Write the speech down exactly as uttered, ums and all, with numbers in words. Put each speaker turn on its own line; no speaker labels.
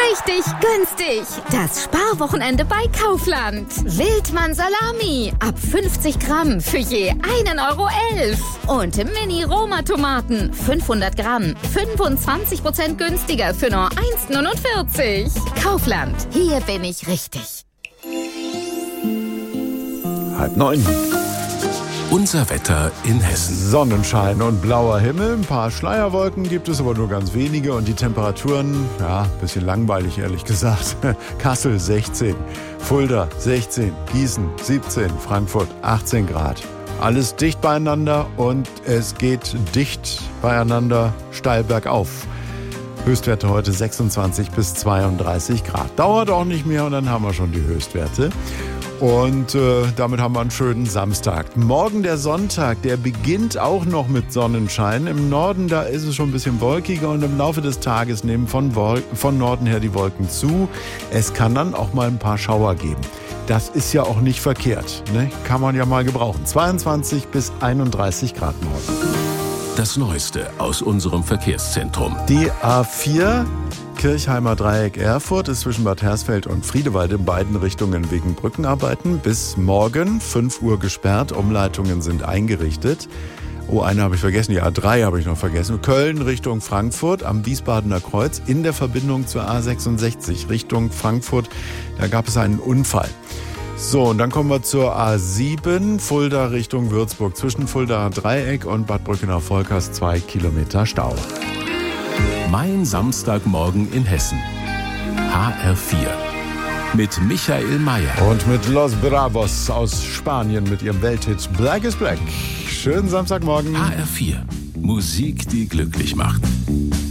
richtig günstig. Das Sparwochenende bei Kaufland. Wildmann Salami ab fünfzig Gramm für je einen Euro elf. Und Mini-Roma-Tomaten fünfhundert Gramm, fünfundzwanzig Prozent günstiger für nur eins neunundvierzig. Kaufland, hier bin ich richtig.
Halb neun.
Unser Wetter in Hessen.
Sonnenschein und blauer Himmel. Ein paar Schleierwolken gibt es, aber nur ganz wenige. Und die Temperaturen, ja, ein bisschen langweilig, ehrlich gesagt. Kassel sechzehn, Fulda sechzehn, Gießen siebzehn, Frankfurt achtzehn Grad. Alles dicht beieinander und es geht dicht beieinander steil bergauf. Höchstwerte heute sechsundzwanzig bis zweiunddreißig Grad. Dauert auch nicht mehr und dann haben wir schon die Höchstwerte. Und äh, damit haben wir einen schönen Samstag. Morgen der Sonntag, der beginnt auch noch mit Sonnenschein. Im Norden, da ist es schon ein bisschen wolkiger und im Laufe des Tages nehmen von, Wol- von Norden her die Wolken zu. Es kann dann auch mal ein paar Schauer geben. Das ist ja auch nicht verkehrt, ne? Kann man ja mal gebrauchen. zweiundzwanzig bis einunddreißig Grad morgen.
Das Neueste aus unserem Verkehrszentrum.
Die A vier Kirchheimer Dreieck Erfurt ist zwischen Bad Hersfeld und Friedewald in beiden Richtungen wegen Brückenarbeiten bis morgen fünf Uhr gesperrt. Umleitungen sind eingerichtet. Oh, eine habe ich vergessen, die A drei habe ich noch vergessen. Köln Richtung Frankfurt am Wiesbadener Kreuz in der Verbindung zur A sechsundsechzig Richtung Frankfurt. Da gab es einen Unfall. So, und dann kommen wir zur A sieben, Fulda Richtung Würzburg. Zwischen Fuldaer Dreieck und Bad Brückener-Volkers zwei Kilometer Stau.
Mein Samstagmorgen in Hessen. H R vier. Mit Michael Mayer.
Und mit Los Bravos aus Spanien mit ihrem Welthit Black is Black. Schönen Samstagmorgen.
H R vier. Musik, die glücklich macht.